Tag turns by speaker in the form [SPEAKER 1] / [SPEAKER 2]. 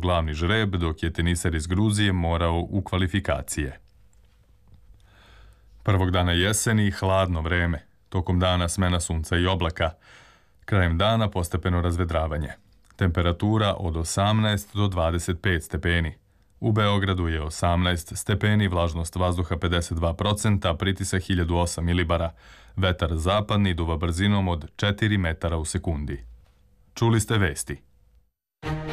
[SPEAKER 1] glavni žreb, dok je teniser iz Gruzije morao u kvalifikacije. Prvog dana jeseni hladno vreme, tokom dana smena sunca i oblaka, krajem dana postepeno razvedravanje. Temperatura od 18 do 25 stepeni. U Beogradu je 18 stepeni, vlažnost vazduha 52%, pritisak 1008 milibara, vetar zapadni duva brzinom od 4 metara u sekundi. Čuli ste vesti.